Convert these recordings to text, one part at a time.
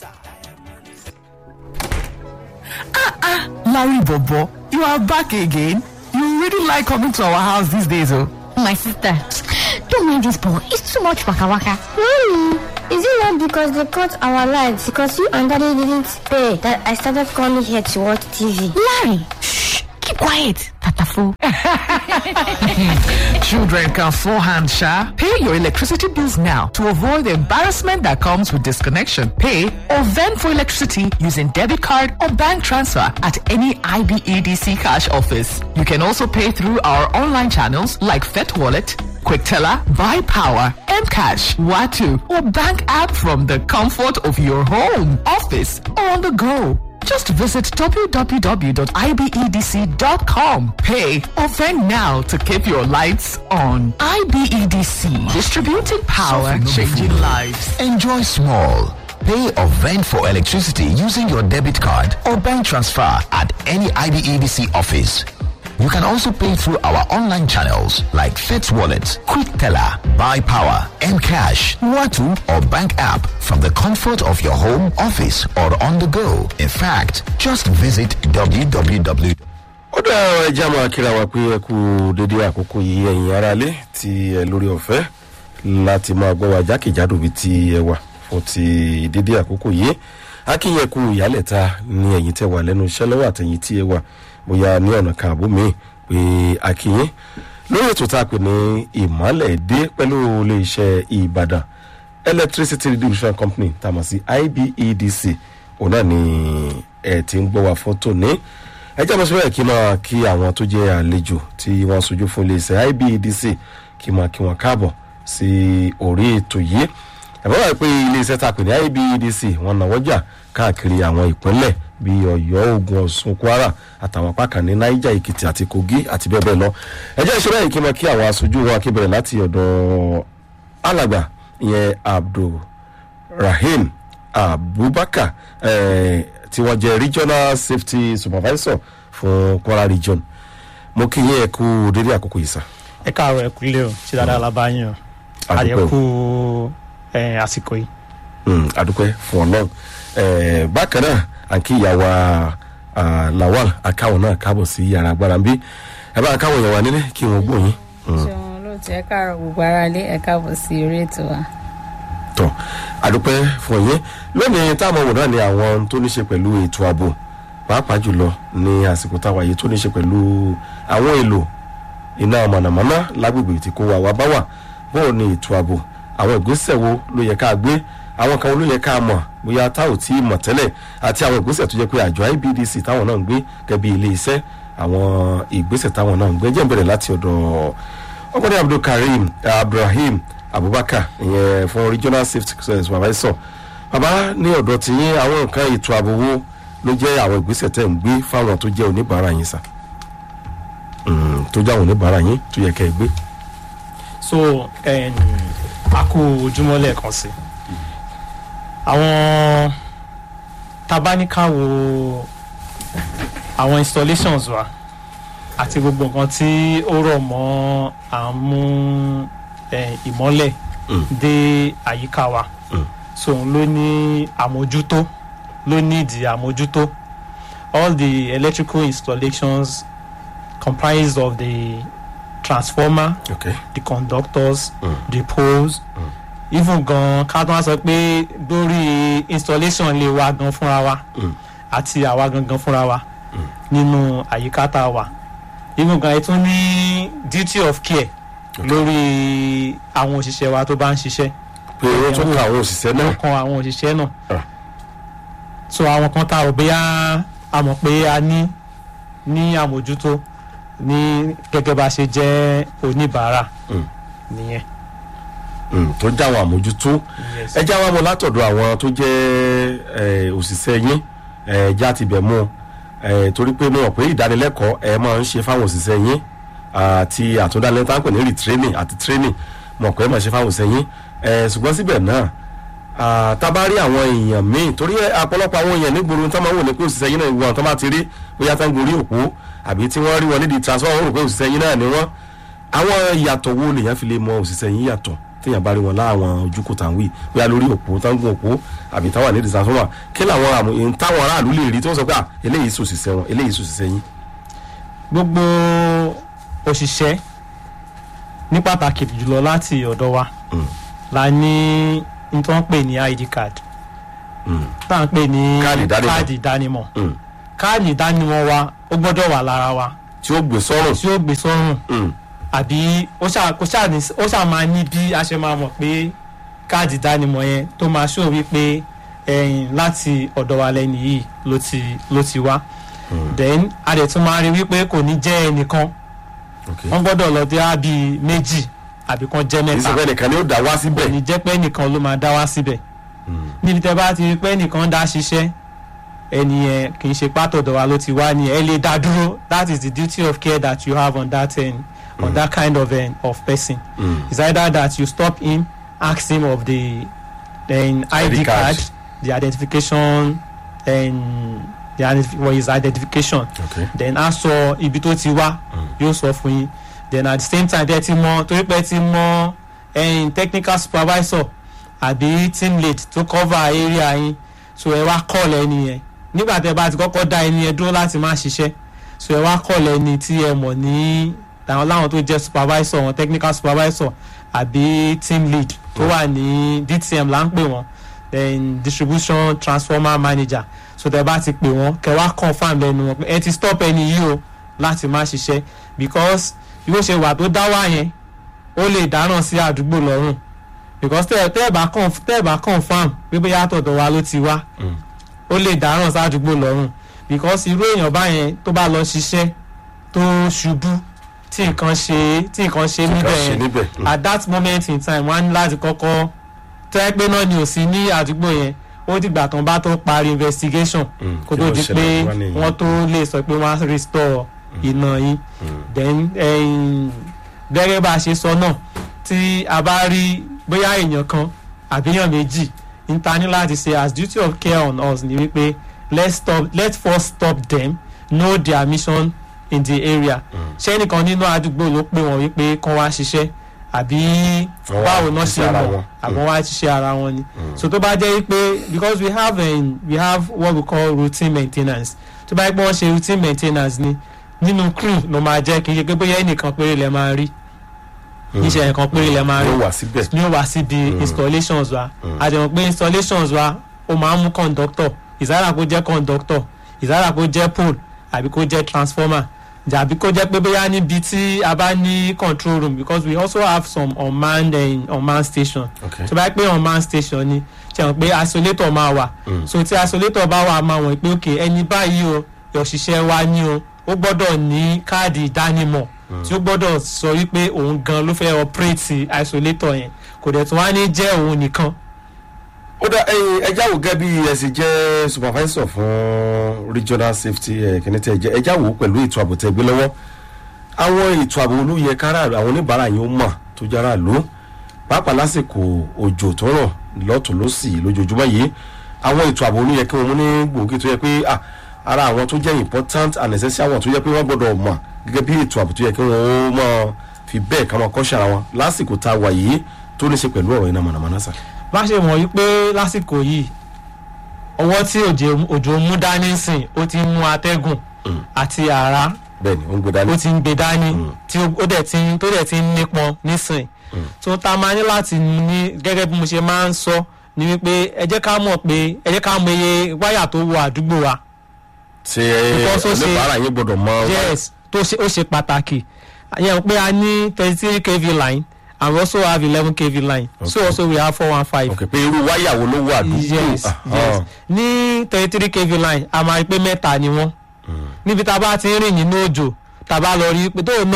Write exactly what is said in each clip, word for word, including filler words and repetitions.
Ah, ah, Larry Bobo, you are back again. You really like coming to our house these days, oh? My sister, don't mind this boy. It's too much waka waka. Really? Is it not because they cut our lights because you and Daddy didn't pay that I started coming here to watch T V? Larry, shh, keep quiet. Tatafo. Children can forehand, Sha. Pay your electricity bills now to avoid the embarrassment that comes with disconnection. Pay or vend for electricity using debit card or bank transfer at any I B E D C cash office. You can also pay through our online channels like Fet Wallet, QuickTeller, Buy Power, Mcash, Watu, or bank app from the comfort of your home, office, or on the go. Just visit w w w dot i b e d c dot com. Pay or vend now to keep your lights on. I B E D C, distributing power, changing lives. Enjoy small. Pay or vend for electricity using your debit card or bank transfer at any I B E D C office. You can also pay through our online channels like Fitz Wallet, QuickTeller, Buy Power, Mcash, Watu, or bank app from the comfort of your home, office, or on the go. In fact, just visit w w w. Oda jama kira wa pe ku dede akoko yi eyin ara le ti e lórí ọ̀fẹ́ láti máa gbọ́ wa jákèjádò bí ti ẹ wà fún ti dede akoko yi. Akiye ku ìyálẹ̀ta ní ẹ̀yin tẹ́ wà lẹ́nu iṣẹ́ lọ́wọ́ àtẹ̀yin tí ẹ wà bóyá ní ọ̀nà kan àbó mi pé akíyín lórí ètò tá a pè ní ìmọ́lẹ̀ dé pẹ̀lú ilé iṣẹ́ Ìbàdàn Electricity Distribution Company tá a mọ̀ sí I B E D C òun náà ni ẹ ti ń gbọ́ wa fún tòní. Ẹ jẹ́ mọ́sọ́rọ́ ẹ̀ kí máa kí àwọn tó jẹ́ àlejò tí wọ́n sojú fún ilé iṣẹ́ I B E D C kí máa kí wọn káàbọ̀ sí orí ètò yìí. Ẹ bá wà pé ilé iṣẹ́ tá a pè ní I B E D C wọ́n náwó jà káàkiri àwọn ìpínlẹ̀ bíi Ọ̀yọ́, Ògùn, Ọ̀ṣun, Kwara àtàwọn apá kan ní Niger, Èkìtì àti Kogi àti bẹ́ẹ̀ bẹ́ẹ̀ lọ. Ẹ jẹ́ ìṣẹ́lẹ̀ yìí kí máa kí àwọn aṣojú wa kí bẹ̀rẹ̀ láti ọ̀dọ̀ alàgbà ìyẹn Abdulrahim Abubakar eh, tí wọ́n jẹ́ Regional Safety Supervisor fún Kwara Region. Mo kí yín ẹ kú dédé àkókò yìí sà. Ẹ káàárọ̀ ẹ kú lé o, ṣe dáadáa la bá yín o. Àdé kú eh àsìkò yìí. Mm, adúpẹ́ fún Ọlọ́run. Eh bákan náà àǹkí ìyàwó Lawal akáwọn náà káàbọ̀ sí yàrá agbára bí ẹ bá akáwọn ìyàwó nílé kí wọ́n gbọ́ yín. ṣeun lóòótọ́ ẹ káàárọ̀ gbogbo ara lé ẹ káàbọ̀ sí orí ètò wa. Tọ́ adúpẹ́ fún yín lónìí táwọn wò náà ni àwọn tó ní ṣe pẹ̀lú ètò ààbò pàápàá jùlọ ní àsìkò táwa yìí tó ní ṣe pẹ̀lú àwọn èlò iná mọ̀nàmọ́ná lágbègbè tí kò wà wá bá wà bóò ní ètò ààbò àwọn ìgbésẹ̀ wo ló yẹ ká gbé àwọn kan ló yẹ ká mọ̀ bóyá tá ò tí mọ̀ tẹ́lẹ̀ àti àwọn ìgbésẹ̀ tó jẹ́ pé àjọ I B E D C táwọn náà ń gbé gẹ́gẹ́ bí ilé iṣẹ́ àwọn ìgbésẹ̀ táwọn náà ń gbé jẹ́ ń bẹ̀rẹ̀ láti ọ̀dọ̀ ọgbọ́dọ̀ Abdulkarim Abdulrahim Abubakar ìyẹn fún Regional Safety Supervisor. Bàbá ní ọ̀dọ̀ tí yín àwọn nǹkan ètò ààbò wo ló jẹ́ àwọn ìgbésẹ̀ tẹ́ ń gbé fáwọn tó jẹ́ oníbàárà yín sà tó jẹ́ àwọn oníbàárà yín tó yẹ kẹ́ ẹ gbé. So a kú ojúmọ́ lẹ́ẹ̀kan sí àwọn tabaníkà wo àwọn installations wa àti gbogbo nǹkan tí ó rọ̀ mọ́ àmú ìmọ́lẹ̀ dé àyíká wa so ló ní àmójútó ló ní ìdí àmójútó. All the electrical installations comprised of the transformer, okay, the conductors, mm. the poles, mm. even gan ká tó wá sọ pé lórí installation lè wá gan fúnra wa àti àwa gangan fúnra wa nínú àyíká tá a wà. Even gan ètò ní duty of care lórí àwọn òṣìṣẹ́ wa tó bá ń ṣiṣẹ́. Pé wọ́n tún ka àwọn òṣìṣẹ́ náà. Kan àwọn òṣìṣẹ́ náà. So àwọn kan tá ò bóyá a mọ̀ pé a ní ní àmójútó ní gẹ́gẹ́ bá ṣe jẹ́ oníbàárà nìyẹn. Tó já àwọn àmójútó ẹ já wa mọ̀ látọ̀dọ̀ àwọn tó jẹ́ òṣìṣẹ́ yín ẹ̀já ti bẹ̀ mú torí pé mo mọ̀ pé ìdánilẹ́kọ̀ọ́ ẹ máa ń ṣe fáwọn òṣìṣẹ́ yín àti àtúndánilẹ́kọ̀ọ́ tá ń pè ní retraining àti training mọ̀ pé ẹ máa ṣe fáwọn òṣìṣẹ́ yín ṣùgbọ́n síbẹ̀ náà tabari àwọn èèyàn míì torí àpọ̀lọpọ̀ àwọn èèyàn nígboro tó máa ń wò ní pé òṣìṣẹ́ yín náà ìwọ̀n tó máa ti rí bóyá tó ń gorí òpó àbí tí wọ́n rí wọn nídìí transfer wọn rò pé òṣìṣẹ́ yín náà ni wọ́n. Àwọn ìyàtọ̀ wo lèèyàn fi lè mọ òṣìṣẹ́ yín yàtọ̀ téèyàn bá rí wọn láwọn ojúkò tá ń wí bóyá lórí òpó tá ń gun òpó àbí táwọn ní transformer kí làwọn àmọ́ táwọn aráàlú lè rí tí wọ́n sọ pé eléyìí sòṣìṣẹ́ wọn eléyìí sòṣìṣẹ́ yín. gbogbo òṣìṣẹ́ ní pàtàkì jùlọ láti ọ̀dọ̀ wa la ní n tó ń pè ní I D card tá à ń pè ní káàdì ìdánimọ̀ káàdì ìdánimọ̀ wa ó gbọ́dọ̀ wà lára wa tí ó gbé sọ́rùn tí ó gbé sọ́rùn àbí ó ṣáà máa ní bí a ṣe máa mọ̀ pé káàdì ìdánimọ̀ yẹn tó máa ṣó wípé ẹ̀yìn láti ọ̀dọ̀ wa lẹ́nu yìí ló ti ló ti wá then a dẹ̀ tún máa rí wípé kò ní jẹ́ ẹnìkan wọ́n gbọ́dọ̀ lọ dé àbí méjì àbí kan jẹ́ mẹ́ta ìṣèpẹ́ nìkan ni ó dá wá síbẹ̀ kò ní jẹ́ pé ẹnìkan ló máa dá wá síbẹ̀ níbi tẹ́ bá ti rí pé ẹnìkan dá ṣiṣẹ́ ẹni yẹn kì í ṣe pátọ̀dọ̀ wa ló ti wá ni ẹ lè dá dúró. That is the duty of care that you have on that end, on mm. that kind of end of person. Mm. It's either that you stop him, ask him of the then I D card, the identification, and the identif- well, his identification. Okay. Then aṣọ ibi tó ti wá yóò sọ fún yín. Then at the same time tẹ́ ti mọ̀ torí pé ti mọ̀ ẹ̀yin technical supervisor àbí team lead tó cover area yín so ẹ wá call ẹni yẹn nígbà tẹ́ bá ti kọ́kọ́ dá ẹni yẹn dúró láti má ṣiṣẹ́ so ẹ wá call ẹni tí ẹ mọ̀ ní àwọn láwọn tó jẹ́ supervisor wọn technical supervisor àbí team lead tó wà ní D T M là ń pè wọ́n then distribution transformer manager so tẹ́ bá ti pè wọ́n kẹ́ wá confirm lẹ́nu wọn pé ẹ ti stop ẹni yìí o láti má ṣiṣẹ́ because bí ó ṣe wà tó dá wà yẹn ó lè dáràn sí àdúgbò lọ́rùn because tẹ́ tẹ́ bá conf tẹ́ bá confirm pé bóyá àtọ̀dọ̀ wa ló ti wá ó lè dáràn sí àdúgbò lọ́rùn because irú èèyàn báyẹn tó bá lọ ṣiṣẹ́ tó ṣubú tí nǹkan ṣe tí nǹkan ṣe níbẹ̀ yẹn at that moment in time wọ́n á ní láti kọ́kọ́ tẹ́ pé náà ni ò sí ní àdúgbò yẹn ó dìgbà tán bá tó parí investigation kó tó di pé wọ́n tó lè sọ pé wọ́n á restore iná yín then gẹ́gẹ́ bá a ṣe sọ náà tí a bá rí bóyá èèyàn kan àbíyàn méjì níta ní láti ṣe as duty of care on us ni wípé let's stop let's first stop them know their mission in the area ṣé nìkan nínú àdúgbò ló pè wọ́n wípé kán wá ṣiṣẹ́ àbí báwo náà ṣe mọ̀ àmọ́ wá ṣiṣẹ́ ara wọn ni so tó bá jẹ́ wípé because we have um, we have what we call routine maintenance tó bá yẹ pé wọ́n ṣe routine maintenance ni nínú crew ló máa jẹ́ kí n ṣe pé bóyá ẹnìkan péré lẹ máa rí iṣẹ́ ẹ̀kan péré lẹ máa rí ní ó wá síbi installations wa àdéhùn pé installations wa ó máa ń mú conductor ìsára kó jẹ́ conductor ìsára kó jẹ́ pole àbí kó jẹ́ transformer àbí kó jẹ́ pé bóyá níbi tí a bá ní control room because we also have some unmanned uh, unmanned station tó bá yẹ pé unmanned station ni ṣe hàn pé isolator máa wà so tí isolator bá wà máa wọ̀n pé ok ẹni báyìí o òṣìṣẹ́ wa ní o ó gbọ́dọ̀ ní káàdì ìdánimọ̀ tí ó gbọ́dọ̀ sọ wípé òun gan ló fẹ́ operate isolator yẹn kò dẹ̀ tún wá ní jẹ́ òun nìkan. ó dá ẹjá wò gẹ́gẹ́ bí ẹ sì jẹ́ supervisor fún regional safety kìnìtì ẹ̀jẹ̀ ẹjá wò pẹ̀lú ètò ààbò tẹ́ gbé lọ́wọ́ àwọn ètò ààbò olóyè kára àwọn oníbàárà yìí ó mọ̀ tó jára lò pàápàá lásìkò òjò tó rọ̀ lọ́tún lọ́sì lójoojúmọ́ yìí àwọn ètò ààbò olóyè kí wọ́n ní gbòógì tó yẹ pé ara àwọn tó jẹ́ important and necessary àwọn tó yẹ pé wọ́n gbọ́dọ̀ mọ̀ gẹ́gẹ́ bí ètò ààbò tó yẹ kí wọ́n mọ̀ fi bẹ́ẹ̀ ká máa kọ́ṣẹ́ ara wọn lásìkò tá a wà yìí tó ní ṣe pẹ̀lú ọ̀rọ̀ iná mọ̀nàmọ́ná sà. bá ṣe mọ̀ yí pé lásìkò yìí ọwọ́ tí òjò mú dání sìn ó ti mú atẹ́gùn àti àrá bẹ́ẹ̀ni ó ń gbé dání ó ti ń gbé dání tí ó dẹ̀ ti tó dẹ̀ ti ń nípọn nísìn tó ta máa ní láti ní gẹ́gẹ́ bí mo ṣe máa ń sọ ni wípé ẹ jẹ́ ká mọ̀ pé ẹ jẹ́ ká mọ iye wáyà tó wọ àdúgbò wa. ṣe oníbàárà yín gbọ́dọ̀ mọ. yes tó ṣe ó ṣe pàtàkì yẹn pé a ní thirty three k v line and we also have eleven k v line okay. So also we have four one five. ok pé irú wáyà wo ló wọ àdúgbò. yes yes ní thirty three k v line a máa rí pé mẹ́ta ni wọ́n níbi tá a bá ti ń rìn nínú òjò tá a bá lọ rí pé tó ná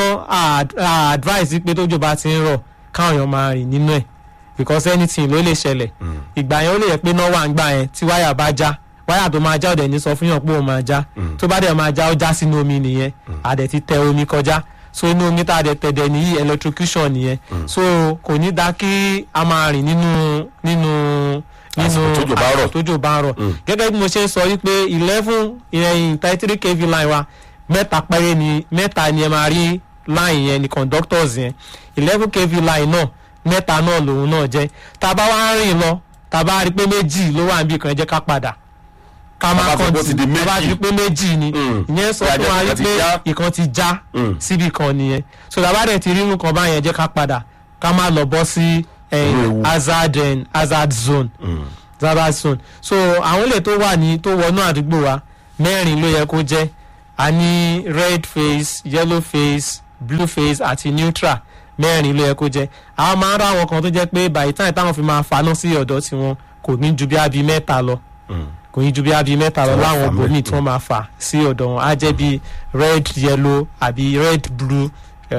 a advice pé tójò bá ti ń rọ̀ káwọn èèyàn máa rìn nínú ẹ̀ because anything ló lè ṣẹlẹ̀ ìgbà yẹn ó lè yẹ pé náà wà ń gbà yẹn tí wáyà bá já wáyà tó máa já ọ̀dẹ̀ ní sọ fún yàn pé òun máa já tó bá dẹ̀ máa já ó já sínú omi nìyẹn àdẹ̀ ti tẹ omi kọjá so inú omi tá a dẹ̀ tẹ̀dẹ̀ nìyí electrocution nìyẹn so kò ní dá kí a máa rìn nínú nínú nínú àsìkò tójò bá ń rọ̀ gẹ́gẹ́ bí mo ṣe ń sọ wípé eleven ìrẹ̀yìn thirty three k v line wa mẹ́ta péré ni mẹ́ta ni ẹ máa rí line yẹn ni conductors yẹn eleven k v line náà mẹ́ta náà lòun náà jẹ́ tá a bá wá rìn lọ tá a bá rí pé méjì ló wà níbi kan ẹ jẹ́ ká padà ká máa kọ́ntì tá a bá rí pé méjì ni ìyẹn sọ fún wa pé ìkan ti já síbi kan nìyẹn so tá a bá dẹ̀ ti rí irú kan báyẹn jẹ́ ká padà ká má lọ bọ́ sí hazard hazard zone hazard zone so àwọn ilé tó wà ní tó wọnú àdúgbò wa mẹ́rin ló yẹ kó jẹ́ a ní red face yellow face blue face àti neutral mẹ́rin ló yẹ kó jẹ́ àwọn máa ń rá àwọn kan tó jẹ́ pé by the time táwọn fi máa faná sí ọ̀dọ̀ tiwọn kò ní ju bí abi mẹ́ta lọ kò ní ju bí abi mẹ́ta lọ láwọn bòmíì tí wọ́n máa fà sí ọ̀dọ̀ wọn á jẹ́ bí red yellow àbí red blue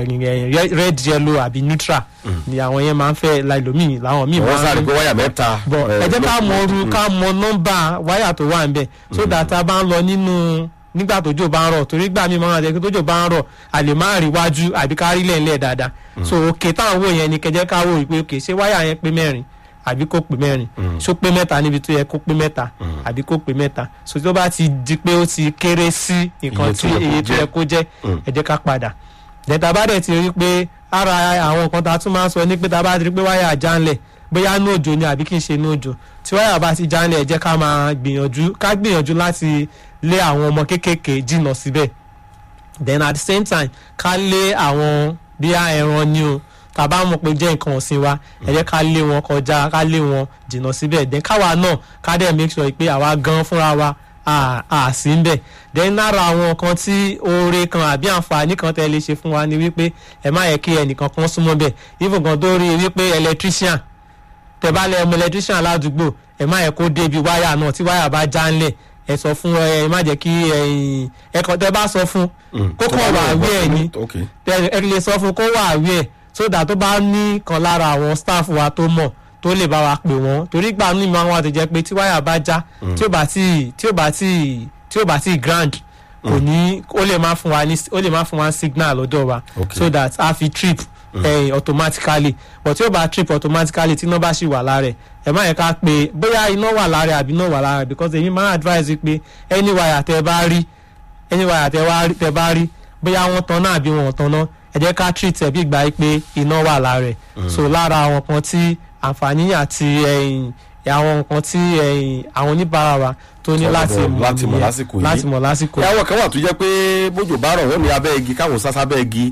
red yellow àbí neutral ni àwọn yẹn máa ń fẹ́ láìlómìn làwọn míì máa ń wọ́n sáré pé wáyà mẹ́ta. bọ̀ ẹ jẹ́ ká mọ oru ká mọ nọ́mbà wáyà tó wà ń bẹ̀ so that a bá ń lọ nínú nígbà tójò bá ń rọ̀ torí gbà mí máa ń jẹ́ pé tójò bá ń rọ̀ a lè má rí wájú àbí ká rí lẹ́ẹ̀lẹ́ dáadáa so òkè táwọn wò yẹn ni kẹjẹ́ ká wò pé òkè ṣé wáyà yẹn pé mẹ́rin àbí kó pé mẹ́rin ṣó pé mẹ́ta níbi tó yẹ kó pé mẹ́ta àbí kó pé mẹ́ta so tó bá ti di pé ó ti kéré sí nǹkan tí iye tó yẹ kó jẹ́ ẹ jẹ́ ká padà dẹ̀ta bá dẹ̀ ti rí pé ara àwọn nǹkan tá a tún máa ń sọ ní pé tá a bá rí pé wáyà jánlẹ̀ bóyá ní òjò ni àbí kì í ṣe ní òjò tí wáyà bá ti jánlẹ̀ ẹ jẹ́ ká máa gbìyànjú ká gbìyànjú láti lé àwọn ọmọ kéékèèké jìnnà síbẹ̀ then at the same time ká lé àwọn bí ẹran ni o tàbá mọ̀ pé jẹ́ nǹkan ọ̀sìn wa ẹ jẹ́ ká lé wọn kọjá ká lé wọn jìnnà síbẹ̀ then káwa náà ká dẹ̀ make sure pé àwa gan fúnra wa à sí ń bẹ̀ then lára àwọn kan tí oore kan àbí àǹfààní kan tẹ́ lè ṣe fún wa ni wípé ẹ má yẹ kí ẹnìkan kan súnmọ́ bẹ̀ even kan tó rí wípé electrician tẹ́ bá lẹ ọmọ electrician ládùúgbò ẹ má yẹ kó débi wáyà náà tí wáyà bá já ńlẹ̀ ẹ sọ fún ẹ má jẹ́ kí ẹ̀yin ẹ̀kan tẹ́ bá sọ fún kó kàn wà wí ẹ̀ ní ẹ lè sọ fún kó wà wí ẹ̀ so that tó bá ní kan lára àwọn staff wa tó mọ̀ tó lè bá wa pè wọ́n torí gbà ní ìmọ̀ àwọn àtẹ̀jẹ́ pé tí wáyà bá já tí ó bá tí tí ó bá tí tí ó bá tí grand kò ní ó lè má fún wa ní ó lè má fún wa signal lọ́dọ̀ wa so that a fi trip eh, automatically but tí ó bá trip automatically tí iná bá ṣì wà lára ẹ̀ ẹ má yẹ ká pé bóyá iná wà lára ẹ̀ àbí iná wà lára ẹ̀ because èyí máa advise pé any wáyà tẹ́ bá rí any wáyà tẹ́ bá rí bóyá wọ́n tan náà àbí wọ́n tan náà ẹ jẹ́ ká treat ẹ̀ bí ìgbà pé iná wà lára ẹ̀ so lára àwọn kan tí àǹfààní àti àwọn nǹkan tí àwọn oníbàárà wa tó ní láti mọ̀ lásìkò yìí láti mọ̀ lásìkò yìí. àwọn kan wà tó jẹ́ pé bójú bá rọ̀ wọ́n ní abẹ́ igi káwọn sásá bẹ́ igi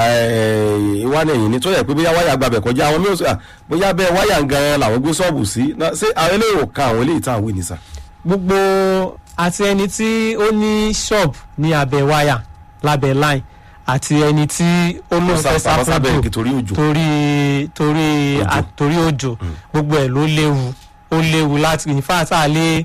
wá ní ẹ̀yìn ní tó yẹ pé bóyá wáyà gbàbẹ̀ kọjá àwọn mìíràn bóyá bẹ́ẹ̀ wáyà gan làwọn gbé ṣọ́ọ̀bù sí ṣé àwọn eléyìí ò ka àwọn eléyìí tá à ń wé ní sà. gbogbo àti ẹni tí ó ní ṣọ́ọ̀bù ní abẹ́ wáyà lábẹ́ line àti ẹni tí ó ló ń fẹ́ sáfọ́dù torí torí torí òjò gbogbo ẹ̀ ló léwu ó léwu láti in fact a lè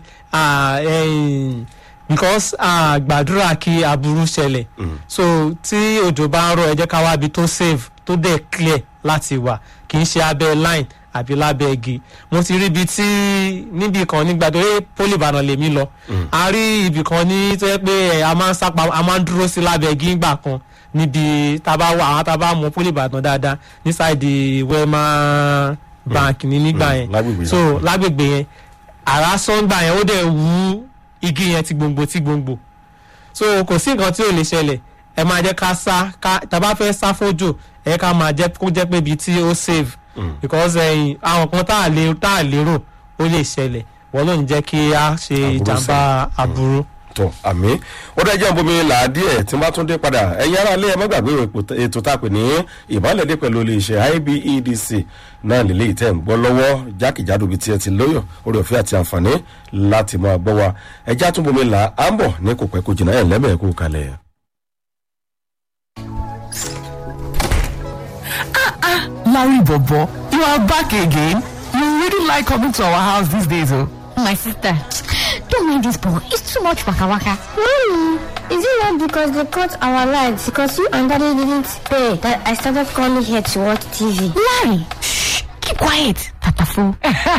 because gbàdúrà kí aburú ṣẹlẹ̀ so tí òjò bá ń rọ̀ ẹ jẹ́ ká wábi tó safe tó dẹ̀ clear láti wà kì í ṣe abẹ́ line àbí lábẹ́ igi mo ti rí ibi tí níbi kan nígbà tó yẹ poli Ìbàdàn lèmi lọ a rí ibì kan ní tó yẹ pé a máa ń sápa a máa ń dúró sí lábẹ́ igi ńgbà kan níbi tábà wà àwọn tábà mọ poli Ìbàdàn dáadáa ní sáìdì Wema bank ní nígbà yẹn so lágbègbè yẹn àrà sọ́ngbà yẹn ó dẹ̀ wú igi yẹn ti gbòǹgbò ti gbòǹgbò so kò sí nǹkan tí ò lè ṣẹlẹ̀ ẹ máa jẹ́ ká sá ká tábà fẹ́ sá fójò ẹ ká máa jẹ́ kó jẹ́ pé ibi tí ó save because àwọn kan tá a lérò ó lè ṣẹlẹ̀ wọ́n ló ń jẹ́ kí a ṣe ìjàmbá aburú. tọ àmì ó dá ẹjọ́ bomi là díẹ̀ tí wọ́n bá tún dé padà ẹ̀yin ará ilé ẹ̀ má gbàgbé ètò tá a pè ní ìbálẹ̀dé pẹ̀lú iléeṣẹ́ I B E D C náà lélẹ́yìí tẹ̀ ń gbọ́ lọ́wọ́ jákèjádò bíi tí ẹ ti lóyọ̀ orí ọ̀fẹ́ àti àǹfààní láti máa gbọ́ wa ẹjá tún bomi là á ń bọ̀ ní kò pẹ́ kó jìnnà ẹ̀ lẹ́mẹ̀ẹ́ kó kalẹ̀. Larry Bobo, you are back again. You really like coming to our house these days, oh? My sister, don't mind this boy. It's too much waka waka. Mommy, is it not because they cut our lights because you and Daddy didn't pay that I started coming here to watch T V? Larry, shh, keep quiet. Tatafo.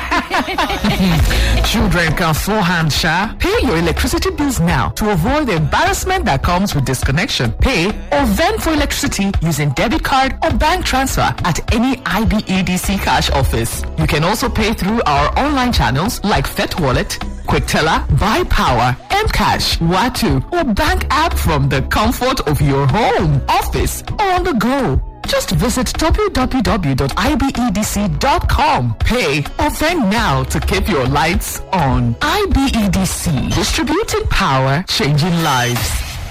Children can forehand, Sha. Pay your electricity bills now to avoid the embarrassment that comes with disconnection. Pay or vend for electricity using debit card or bank transfer at any I B E D C cash office. You can also pay through our online channels like Fet Wallet, QuickTeller, Buy Power, Mcash, Watu, or bank app from the comfort of your home, office, or on the go. Just visit w w w dot i b e d c dot com. Pay or vend now to keep your lights on. I B E D C, distributing power, changing lives.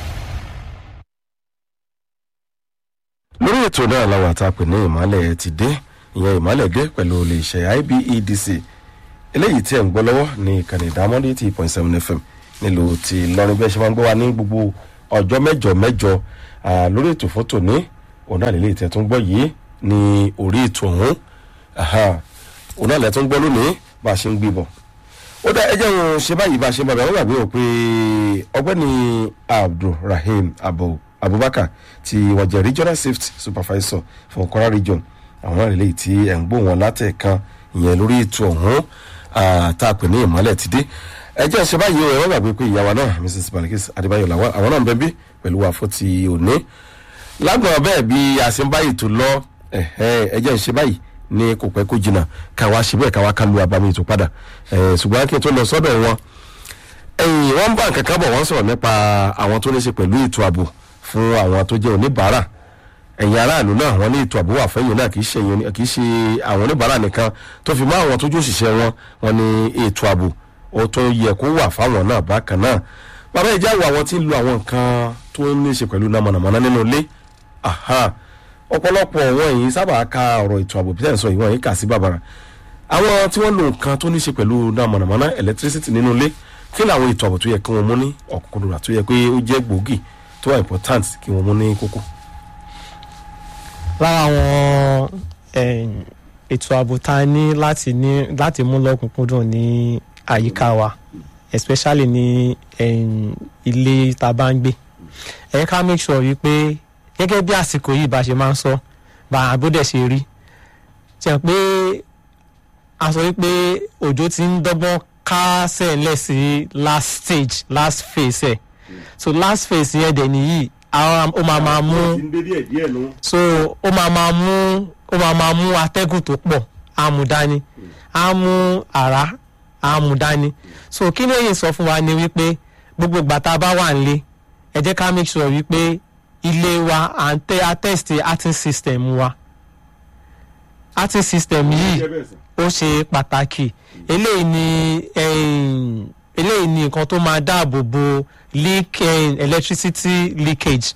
lórí ètò náà làwọn àtàpè ní ìmọ̀lẹ̀ ti dé ìyẹn ìmọ̀lẹ̀ dé pẹ̀lú iléeṣẹ́ I B E D C eléyìí tí ẹ̀ ń gbọ́ lọ́wọ́ ní ìkànnì ìdámọ́dé eighty point seven F M nílùú ti Ìlọrin bẹ́ẹ̀ ṣe máa ń gbọ́ wa ní gbogbo ọjọ́ mẹ́jọ mẹ́jọ lórí ètò fótó ní òun náà lélẹ́yìí tí ẹ̀ tún gbọ́ yìí ní orí ètò ọ̀hún òun náà lẹ́ tún gbọ́ lónìí bá a ṣe ń gbé bọ̀ ó dá ẹjẹ́ òun ṣe báyìí bá a ṣe ń bọ̀ bẹ́ẹ̀ wọ́n gbàgbé ò pé ọgbẹ́ni Abdulrahim Abu Abubakar tí wọ́n jẹ́ regional safety supervisor for Kwara region àwọn náà lélẹ́yìí tí ẹ̀ ń gbọ́ wọn látẹ̀kan ìyẹn lórí ètò ọ̀hún tá a pè ní ìmọ́lẹ̀ ti dé ẹjẹ́ ṣe báyìí ó ẹ̀rọ gbàgbé pé ìyàwó náà Missus Balikis Adébáyọ̀ làwọn àwọn náà ń bẹ bí pẹ̀lú wa fún ti òní lágbọ̀n bẹ́ẹ̀ bí a ṣe ń báyìí tó lọ ẹjẹ́ ṣe báyìí ní kò pẹ́ kó jìnnà káwa ṣe bẹ́ẹ̀ káwa ká lu abami ètò padà ṣùgbọ́n kí n tó lọ sọ́dọ̀ wọn ẹ̀yìn wọ́n bá nǹkan kan bọ̀ wọ́n sọ̀rọ̀ nípa àwọn tó ní ṣe pẹ̀lú ètò ààbò fún àwọn tó jẹ́ oníbàárà ẹ̀yin aráàlú náà wọ́n ní ètò ààbò wà fẹ́yìn náà kì í ṣe kì í ṣe àwọn oníbàárà nìkan tó fi mọ́ àwọn tó jó òṣìṣẹ́ wọn wọ́n ní ètò ààbò ó tó yẹ kó wà fáwọn náà bákan náà bàbá ìjà wo àwọn tí ń lo àwọn nǹkan tó ní ṣe pẹ̀lú náà mọ̀nàmọ́ná nínú ilé ọ̀pọ̀lọpọ̀ wọn yìí sábà ka ọ̀rọ̀ ètò ààbò peter sọ ìwọ̀n yìí kà sí bàbàrà àwọn tí wọ́n lo nǹkan tó ní ṣe pẹ̀lú náà mọ̀nàmọ́ná electricity nínú ilé kí ni àwọn ètò ààbò tó yẹ kí wọ́n mú ní ọ̀kúnkúndùn tó yẹ pé ó jẹ́ gbòógì tó wà important kí wọ́n mú ní kókó. lára àwọn ètò ààbò tá a ní láti ní láti mú lọ́kùnkúndùn ní àyíká wa especially ní ilé tá a bá ń gbé ẹ ká make sure wípé gẹ́gẹ́ bí àsìkò yìí bá ṣe máa ń sọ bá àbúdẹ̀ ṣe rí ṣe pé a sọ wípé òjò ti ń dọ́gbọ́n kásẹ̀ lẹ̀ sí last stage last phase ẹ̀ so last phase yẹn dẹ̀ nìyí ó máa máa mú so ó máa máa mú ó máa máa mú atẹ́gùn tó pọ̀ á mú dání á mú àrá á mú dání so kí ni èyí sọ fún wa ni wípé gbogbo ìgbà tá a bá wà nílé ẹ jẹ́ ká make sure wípé ilé wa à ń tẹ attest heating system wa heating system yìí ó ṣe pàtàkì eléyìí ni eléyìí ni nǹkan tó máa dáàbò bo leak electricity leakage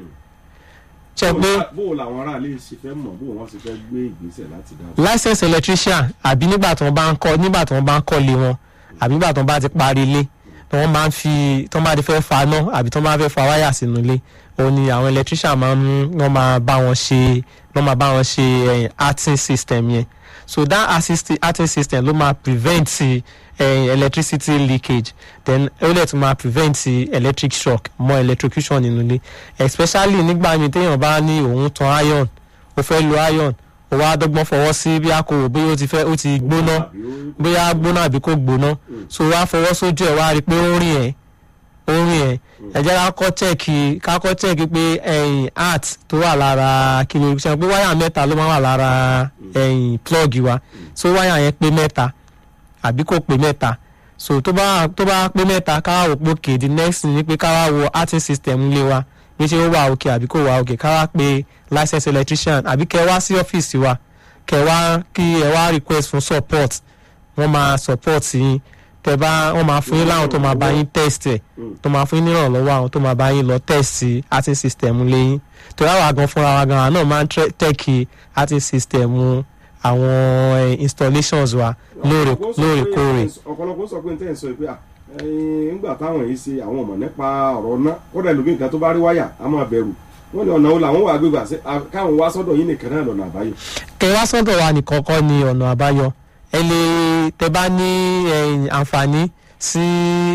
ṣe pé bó làwọn ará ilé ṣe fẹ́ mọ̀ bó wọ́n ṣe fẹ́ gbé ìgbésẹ̀ láti dáàbò. licensed electrician àbí nígbà tí wọ́n bá ń kọ́ nígbà tí wọ́n bá ń kọ́ lé wọn àbí nígbà tí wọ́n bá ti parí ilé tí wọ́n máa ń fi tí wọ́n bá ti fẹ́ fa náà àbí tí wọ́n bá fẹ́ fa wáyà sínú ilé òun ni àwọn electrician máa ń wọ́n máa bá wọn ṣe wọ́n máa bá wọn ṣe heating system yẹn so that heating system ló máa prevent uh, electricity leakage then ó lè tún máa prevent electric shock mọ́ electrocution nínú ilé especially nígbà míì téèyàn bá ní òun tan iron ó fẹ́ lo iron ó wá dọ́gbọ́n fọwọ́ sí bí a kò wò bóyá ó ti fẹ́ ó ti gbóná bóyá gbóná àbí kò gbóná so wá fọwọ́ sójú ẹ̀ wá rí i pé ó rìn ẹ̀ orin ẹ ẹ jẹ́ ká kọ́ chẹ́ẹ̀kì ká kọ́ chẹ́ẹ̀kì pé ẹ̀yìn art tó wà lára kìlọ̀ ṣe pé wáyà mẹ́ta ló máa wà lára ẹ̀yìn plug wa so wáyà yẹn pé mẹ́ta àbí kò pé mẹ́ta so tó bá tó bá pé mẹ́ta ká wá wò pé òkè the next thing ni pé ká wá wo arting system lé wa bí ṣe ó wà òkè àbí kò wà òkè ká wá pé licensed electrician àbí kẹ́ wá sí ọ́fíìsì wa kẹ́ wá kí ẹ wá request fún support wọ́n máa support yín tẹ́ bá wọ́n máa fún yín láwọn tó máa bá yín test ẹ̀ tó máa fún yín nírànlọ́wọ́ àwọn tó máa bá yín lọ test arting system lẹ́yìn tó yà wá gan fúnra wa gan àwọn náà máa ń tẹ́kì arting system àwọn installations wa lóòrèkóòrè. ọ̀pọ̀lọpọ̀ sọ pé n tẹ́ ń sọ pé nígbà táwọn yìí ṣe àwọn ọmọ nípa ọ̀rọ̀ náà kódà ìlú nǹkan tó bá rí wáyà á máa bẹ̀rù wọ́n ní ọ̀nà wo làwọn wà gbégbà káwọn wá sọ́dọ̀ yín nìkan náà lọ́nà àbáyọ. kẹ wá sọ́dọ̀ wa nìkan kọ́ ni ọ̀nà àbáyọ ẹ lè tẹ bá ní àǹfààní sí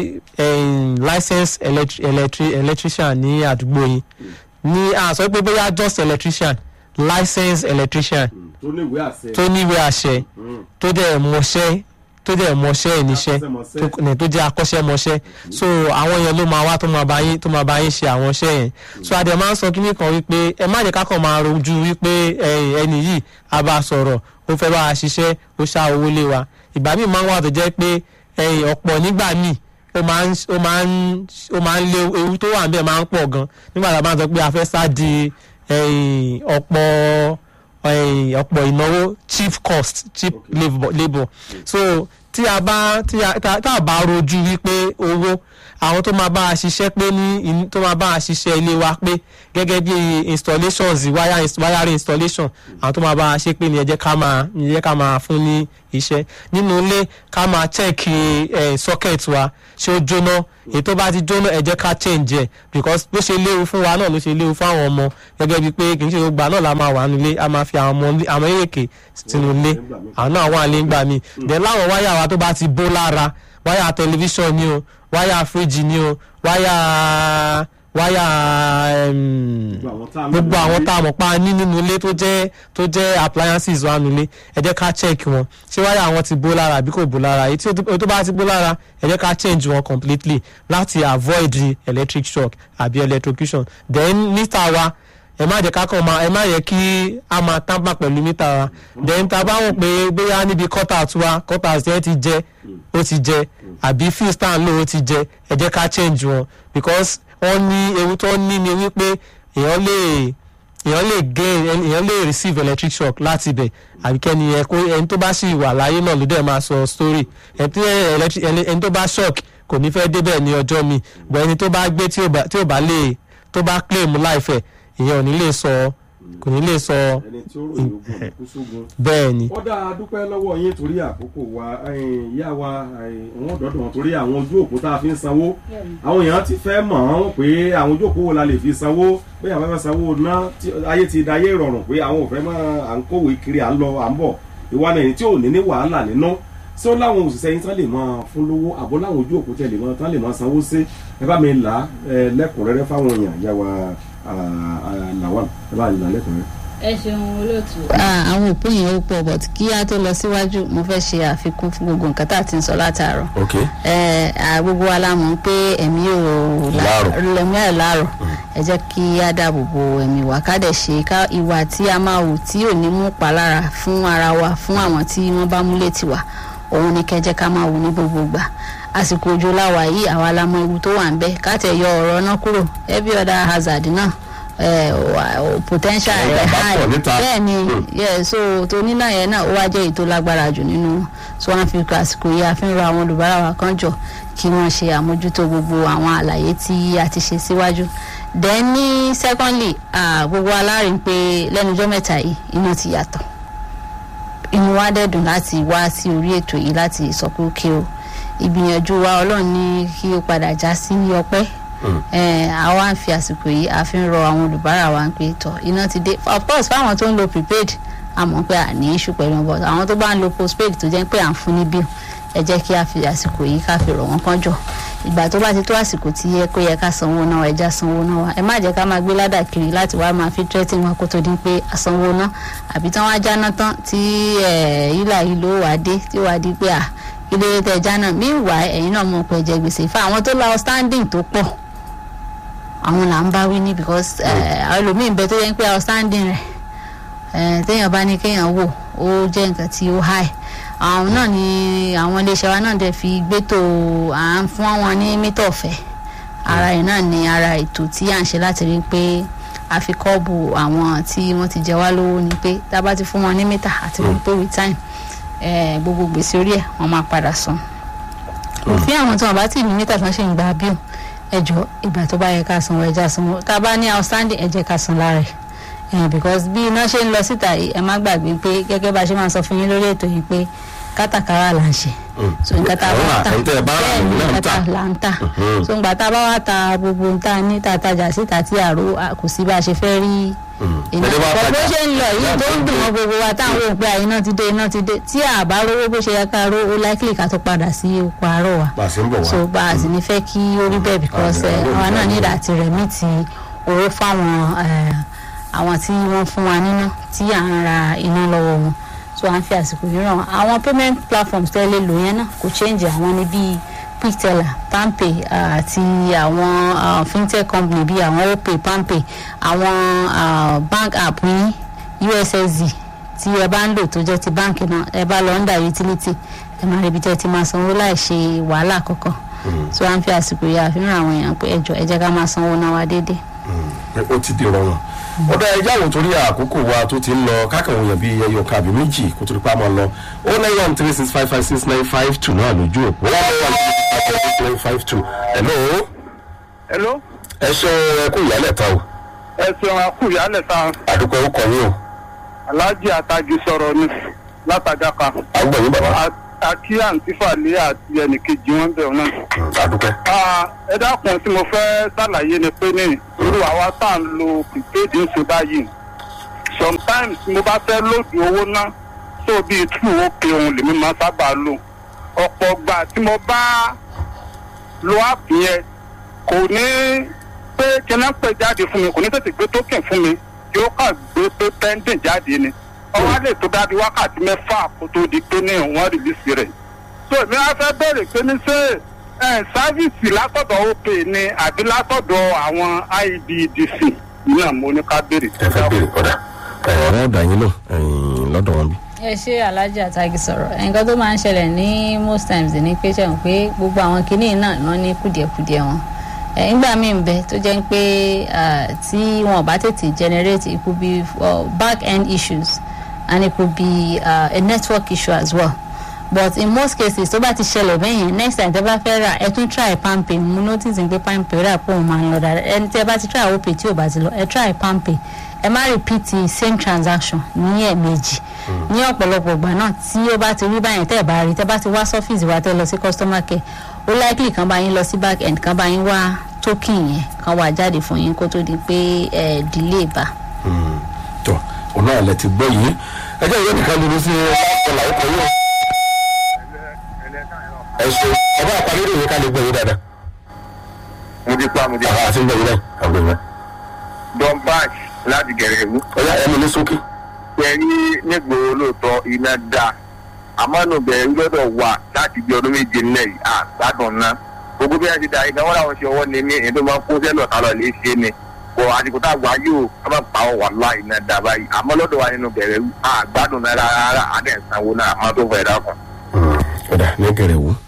licensed electric, electric, electrician ní àdúgbò yín ní àsọ pé bóyá just electrician licensed electrician tó ní ìwé àṣẹ tó ní ìwé àṣẹ tó dẹ̀ mọṣẹ́ tó dẹ̀ mọṣẹ́ ìníṣẹ́ tó jẹ́ akọ́ṣẹ́mọṣẹ́ so àwọn yẹn ló máa wá tó máa bá yín tó máa bá yín ṣe àwọn iṣẹ́ yẹn so adé máa ń sọ kíní kan wípé ẹ má jẹ́ ká kàn máa rojú wípé ẹni yìí a bá sọ̀rọ̀ ó fẹ́ bá a ṣiṣẹ́ ó ṣá owó lé wa ìgbà míì máa ń wà tó jẹ́ pé ọ̀pọ̀ nígbà míì ó máa ń ó máa ń ó máa ń lé ewu tó wà níbẹ̀ máa ń pọ̀ gan nígbà tá a bá ń sọ pé a fẹ́ sá di ọ̀pọ̀ ọ̀pọ̀ ìnáwó cheap cost cheap labour labour so tí a bá tí a tá a bá rojú wípé owó àwọn tó máa bá a ṣiṣẹ́ pé ní tó máa bá a ṣiṣẹ́ ilé wa pé gẹ́gẹ́ bí installations wire wiring installation àwọn tó máa bá a ṣe pé ní ẹ jẹ́ ká máa ẹ jẹ́ ká máa fún ní iṣẹ́ nínú ilé ká máa check eh, socket wa ṣé ó jóná èyí tó bá ti jóná ẹ jẹ́ ká change ẹ̀ because bó ṣe léwu fún wa náà ló ṣe léwu fún àwọn ọmọ gẹ́gẹ́ bí pé kì í ṣe gbogbo náà la máa wà nílé a máa fi àwọn ọmọ àwọn èrèké sínú ilé àwọn náà wà nílé ńgbà míì then láwọn wáyà wa tó bá ti bó lára wáyà tẹlifíṣàn ni o wáyà fíríjì ni o wáyà wáyà gbogbo àwọn tá a mọ̀ pa ní nínú ilé tó jẹ́ tó jẹ́ appliances wa nílé ẹ jẹ́ ká check wọn ṣé wáyà wọn ti bó lára àbí kò bó lára èyí tó bá ti bó lára ẹ jẹ́ ká change wọn completely láti avoid the electric shock àbí electrocution then mítà wa ẹ má jẹ́ ká kàn máa ẹ má yẹ kí a máa tamper pẹ̀lú mítà wa then tá a bá wọ̀ pé bóyá níbi cutout wa cutout yẹn ti jẹ́ ó ti jẹ́ àbí fuse stand ló ó ti jẹ́ ẹ jẹ́ ká change wọn because wọ́n ní ewu tó ní ni wípé èèyàn lè èèyàn lè gain èèyàn lè receive electric shock láti ibẹ̀ àbíkẹ́ni ẹ kó ẹni tó bá sì wà láyé náà ló dẹ̀ máa sọ story ẹni tó bá shock kò ní fẹ́ débẹ̀ ní ọjọ́ mi bọ̀ ẹni tó bá gbé tí ò bá lè tó bá claim life ẹ̀ èèyàn ò ní lè sọ kò ní lè sọ ẹni tí ó rò ní ogun kú sógun. bẹ́ẹ̀ ni. ó dáa dúpẹ́ lọ́wọ́ yín torí àkókò wa ìyá wa wọ́n dọ́dọ̀ wọn torí àwọn ojú òpó tá a fi ń sanwó àwọn èèyàn ti fẹ́ mọ̀ ọ́n pé àwọn ojú òpó wo la lè fi sanwó pé àwọn fẹ́ sanwó ná ayé ti dayé ìrọ̀rùn pé àwọn ò fẹ́ mọ́ à ń kówé kiri à ń lọ à ń bọ̀ ìwà nàìjíríà tí ò ní ní wàhálà nínú ṣé ó láwọn òṣìṣẹ́ yín tán lè máa fún lówó àbọ̀ láwọn ojú òpó tẹ̀ lè máa tán lè máa sanwó sí ẹ bá mi là lẹ́kùnrẹ́rẹ́ fáwọn èèyàn ìyá wa làwọn ẹ bá là lẹ́kùnrẹ́rẹ́. ẹ ṣeun olóòtú. àwọn òpó yẹn ó pọ̀ but kí á tó lọ síwájú mo fẹ́ ṣe àfikún fún gbogbo nǹkan tá a ti ń sọ látàárọ̀. ok ẹ gbogbo wa la mọ̀ pé ẹ̀mí ò lẹ́mí ẹ̀ láàrọ̀ ẹ jẹ́ kí á dáàbò bo ẹ̀mí wa ká dẹ̀ ṣe ká ìwà tí a máa hù tí ò ní mú palára fún ara wa fún àwọn tí wọ́n bá múlẹ̀ tiwa òun ni kẹjẹ ká máa wù ní gbogbo gbà àsìkò òjò láwa yìí àwa la mọ ewu tó wà ń bẹ ká tẹ̀ yọ ọ̀rọ̀ náà kúrò every other hazard náà potential rẹ̀ high bẹ́ẹ̀ ni yeah so tó nínà yẹn náà ó wá jẹ́ èyí tó lágbára jù nínú so wọ́n fi àsìkò yìí àfihàn àwọn olùbárà wa kan jọ kí wọ́n ṣe àmójútó gbogbo àwọn àlàyé tí a ti ṣe síwájú then ní secondly gbogbo alárin pé lẹ́nujọ́ mẹ́ta yìí iná ti yàtọ̀ inú wa dẹ̀dùn láti wá sí orí ètò yìí láti sọ pé ó ké o ìgbìyànjú wa ọlọ́run ní kí ó padà já sí ọpẹ́ àwa ń fi àsìkò yìí a fi ń rọ àwọn olùbárà wa ń pé tọ iná ti dé of course fáwọn tó ń lo prepaid a mọ̀ pé à ní iṣu pẹ̀lú wọn àwọn tó bá ń lo postpaid tó jẹ́ pé à ń fún ní bill ẹ jẹ́ kí a fi àsìkò yìí ká fi rọ̀ wọ́n kán jọ ìgbà tó bá ti tó àsìkò tí yẹ kó yẹ ká sanwó náà ẹ já sanwó náà wa ẹ má jẹ́ ká máa gbé ládà kiri láti wá máa fi threatening wọn kó tó di pé a sanwó náà àbí tán wá jáná tán tí ìlà yìí ló wà dé tí ó wà di pé à ilé tẹ jáná meanwhile ẹ̀yin náà mọ̀ pé ẹ jẹ gbèsè fún àwọn tó la outstanding tó pọ̀ àwọn là ń bá wí ní because ẹlòmíín bẹ tó yẹ pé outstanding rẹ̀ téèyàn bá ní kéèyàn wò ó jẹ́ nǹkan tí ó high àwọn náà ni àwọn iléeṣẹ́ wa náà dẹ̀ fi gbétò à ń fún wọn ní mítà ọ̀fẹ́ ara ẹ̀ náà ni ara ètò tí à ń ṣe láti rí pé a fi kọ́ọ̀bù àwọn tí wọ́n ti jẹ wá lówó ni pé tá a bá ti fún wọn ní mítà àti rí pé with time gbogbo gbèsè orí ẹ̀ wọ́n máa padà san òfin àwọn tí wọ́n bá ti ní mítà tí wọ́n ṣe ń gba bíò ẹjọ́ ìgbà tó bá yẹ ká sanwó ẹja sanwó tá a bá ní outstanding ẹ jẹ́ ká san lára ẹ̀ because bí iná ṣe ń lọ síta yìí ẹ má gbàgbé pé gẹ́gẹ́ bá a ṣe máa sọ fún yín lórí ètò yìí pé kátàkárà là ń ṣe so nǹkan tá a bá ta bẹ́ẹ̀ ni nǹkan tá a là ń tà so nǹkan tá a bá wá ta gbogbo nǹta ní tàtajà síta tí àrò kò sí bá a ṣe fẹ́ rí iná bó ṣe ń lọ yìí tó ń dùn mọ́ gbogbo wa táwọn òun pé iná ti dé iná ti dé tí a bá rówó bó ṣe yẹ ká ró ó likely ká tó padà sí oko àárọ̀ wa so bá a sì ní fẹ́ kí ó rí bẹ́ẹ̀ because àwa náà ní ìdàtí rẹ̀ mí ti owó fáwọn àwọn tí wọ́n fún wa níná tí à ń ra iná lọ́wọ́ wọn so à ń fi àsìkò yìí ràn àwọn payment platforms tẹ́lẹ̀ lò yẹn náà kò change àwọn ní bíi quickteller palmpay àti àwọn fintech company bíi àwọn opay palmpay àwọn bank app yín U S S D tí ẹ bá ń lò tó jẹ́ ti báǹkì náà ẹ bá lọ under utility ẹ máa rí ibi tẹ́ ti máa sanwó láì ṣe wàhálà kankan so à ń fi àsìkò yìí àfihàn àwọn èèyàn pé ẹjọ́ ẹ jẹ́ ká máa sanwó náà wá déédéé. ó ti di rọrùn ó dá ẹjá wò torí àkókò wa tó ti ń lọ kákàwọn èèyàn bíi ẹyọ kàbí méjì kó torí pa máa lọ ó nine one three six five five six nine five two náà lójú òpó one one three six nine five two. hello. hello. ẹ ṣe ẹ kú ìyálẹ̀ ta o. ẹ ṣeun a kú ìyálẹ̀ ta. àdúgbò ó kọ yín o. aláàjì àtàjì sọ̀rọ̀ ni látàjáka. àgbẹ̀ yín bàbá. àkí àǹtí fàlẹ́ àti ẹnìkejì wọn bẹ̀rù náà. àdúgbò. ẹ dákun tí mo fẹ́ ṣàlàyé ni pé ní irú àwa tá à ń lo prepaid ń ṣe báyìí sometimes mo bá fẹ́ lòdì owó ná tó bíi two ó pe òun lèmi máa sábà lò ọ̀pọ̀ gbà tí mo bá lo app yẹn kò ní pé kíná pè jáde fún mi kò ní tètè gbé token fún mi yóò kà gbé pé pending jáde ni ọwọ́ lè tó dábí wákàtí mẹ́fà kó tó di pé ní wọ́n rìlísì rẹ̀. so èmi wá fẹ́ bẹ̀rẹ̀ pé ní ṣé sáfíìsì látọ̀dọ̀ opay ni àbí látọ̀dọ̀ àwọn I B D C náà mo ní ká béèrè. ẹ fẹ́ béèrè kọ́dà ẹ̀rọ ọ̀dà yín lò lọ́dọ̀ wọn bí. ẹ ṣe alájà àtàgì sọ̀rọ̀ nǹkan tó máa ń ṣẹlẹ̀ ní most times ní pé ṣẹ̀wọ̀n pé gbogbo àwọn kinní náà lọ́ ní kùdìẹ̀kùdìẹ̀ wọn nígbà míì ń bẹ tó jẹ́ pé tí wọn bá tètè generate it could be uh, back end issues and it could be uh, a network issue as well but in most cases tó bá ti ṣẹlẹ̀ bẹ́yẹn next time tẹ́ bá fẹ́ rà ẹ tún try palmpay mo notice pé palmpay rà pé òun máa ń lọ dáadáa ẹni tẹ́ bá ti try opay tí ò bá ti lọ ẹ try palmpay ẹ má repeat the same transaction ní ẹ̀ẹ̀mejì ní ọ̀pọ̀lọpọ̀ ìgbà náà tí ó bá ti rí báyẹn tẹ́ ẹ̀ bá rí tẹ́ bá ti wá sọ́fíìsì wa tẹ́ lọ sí customer care ó likely kan bá yín lọ sí back end kan bá yín wá token yẹn kan wá jáde fún yín kó tó di pé ẹ delay bá. tó ọ̀nà àlẹ́ ti gbọ́ yìí ẹjọ́ ìwé nìkan ló sí ọ̀là ọkọ̀ yìí. ẹ ṣe ọba àpàlẹ́ ìwé ká lè gbọ́ yìí dáadáa. mo ti pa mo ti pa àti ń gbọ́ yìí náà àgbẹ̀ wọn. don bash láti gẹ̀rẹ́ ìlú. ọ̀yá ẹnu ní sókè. pẹ̀lú nígboro lóòótọ́ iná dá àmọ́ nù bẹ̀rẹ̀ gbọ́dọ̀ wà láti bí ọdún méje nílẹ̀ yìí àgbàdàn náà gbogbo bí wọ́n ti da ìgbà wọn làwọn ṣe ọwọ́ ní ní èyí tó máa ń kó sẹ́lọ̀ tálọ̀ lè ṣe ni kò àdìgbò tá a wá yóò ká má pa ọ̀ wà láì náà dá báyìí àmọ́ lọ́dọ̀ wa nínú bẹ̀rẹ̀ àgbàdàn náà rárá adẹ̀ sanwó náà àmọ́ tó fẹ́ dákun. ọ̀dà ní gẹ̀rẹ̀ wò.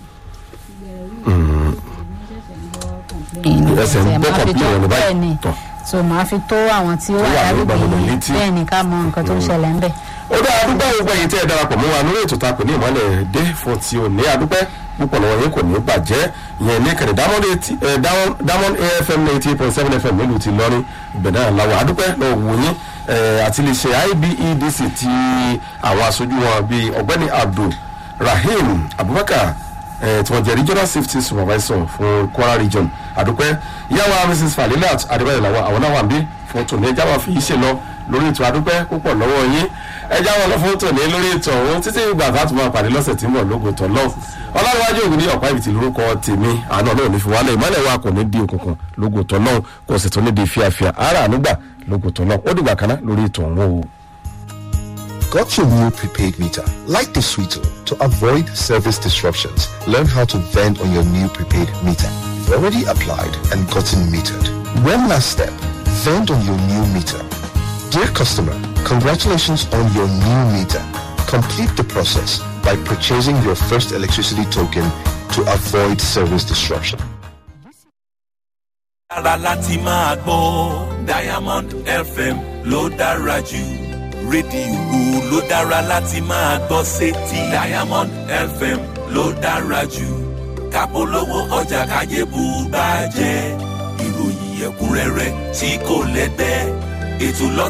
ẹsẹ̀ ń bọ́ kọ̀pì wọn ní báyìí tọ̀. so màá fi tó àwọn tí ó wà lágbègbè yìí bẹ́ẹ̀ ni ká mọ nǹkan tó ń ṣẹlẹ̀ ń bẹ̀. ó dá adúgbò gbogbo ẹ̀yin tí ẹ darapọ̀ mọ́ wa lórí ètò ta pè ní ìmọ̀lẹ̀ dé fún ti òní adúpẹ́ púpọ̀ lọ́wọ́ yín kò ní bàjẹ́ ìyẹn ní kẹ̀rẹ̀ diamond A F M eighty eight point seven F M nílùú ti lọ́rin ìgbẹ̀dá làwọn adúpẹ́ lọ́wọ́ wò yín àti lè ṣe I B E D C ti àwọn aṣojú wọn bíi ọ̀gbẹ́ni Abdul Rahim Abubakar tí wọ́n jẹ́ regional safety supervisor fún Kwara region adúpẹ́ ìyáwó Mrs Falilat adébáyọ̀ làwọn àwọn náà wà ń bí fún tòní ẹjá wà fi yí ṣe lọ lórí ètò adúpẹ́ púpọ̀ lọ́wọ́ yín ẹjá wọn lọ fún tòní lórí ètò ọ̀hún títí ìgbà láti máa pàdé lọ́sẹ̀ tí ń bọ̀ lógo tọ̀ lọ́wọ́ ọlọ́runwájú ògùn ní ọ̀pá ìbìtì lórúkọ tèmi àná náà ní fi wálé ìmọ̀lẹ̀ wa kò ní di òkùnkùn lógo tọ̀ lọ́wọ́ kò sì tún ní di fíafíà ara ànúgbà lógo tọ̀ lọ́wọ́ ó dìgbà kan náà lórí ètò ọ̀hún o. Got your new prepaid meter? Like the Sweeto, to avoid service disruptions, learn how to vend on your new prepaid meter. You've already applied and gotten metered. One last step, vend on your new meter. Dear customer, congratulations on your new meter. Complete the process by purchasing your first electricity token to avoid service disruption. Diamond F M ló dára jù rédíò ló dára láti máa gbọ́ sétí Diamond F M ló dára jù kápolówó ọjà káyé bù bá jẹ́ ìròyìn ẹ̀kúnrẹ́rẹ́ tí kò lẹ́gbẹ́ ètò lọ́tọ̀.